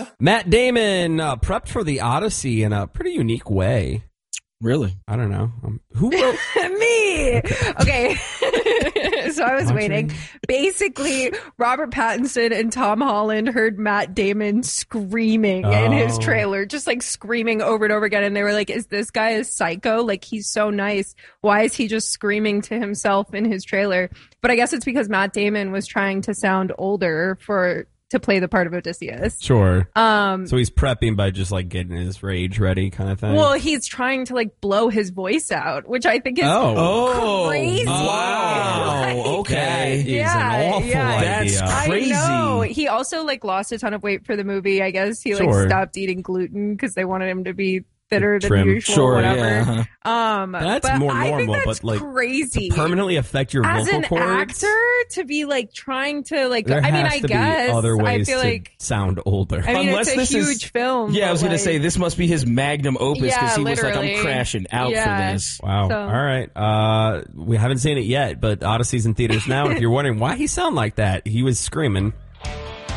Matt Damon prepped for the Odyssey in a pretty unique way. Really? I don't know. Who wrote? Me. Okay. So I was waiting. Basically, Robert Pattinson and Tom Holland heard Matt Damon screaming in his trailer, just like screaming over and over again. And they were like, is this guy a psycho? Like, he's so nice. Why is he just screaming to himself in his trailer? But I guess it's because Matt Damon was trying to sound older to play the part of Odysseus. Sure. So he's prepping by just like getting his rage ready kind of thing. Well, he's trying to like blow his voice out, which I think is crazy. Wow. Okay. That is an awful idea. That's crazy. I know. He also like lost a ton of weight for the movie. I guess he like stopped eating gluten because they wanted him to be thinner than usual. Sure, whatever. Yeah. That's but more I normal, think that's but like crazy. to permanently affect your As vocal an cords. actor, to be like trying to like, There I mean, has I to guess be other ways I feel to like sound older. I mean, Unless it's a this huge film. Yeah, I was but, going to say, this must be his magnum opus because he was like, literally. I'm crashing out for this. Wow. So- All right. We haven't seen it yet, but Odyssey's in theaters now. If you're wondering why he sound like that, he was screaming.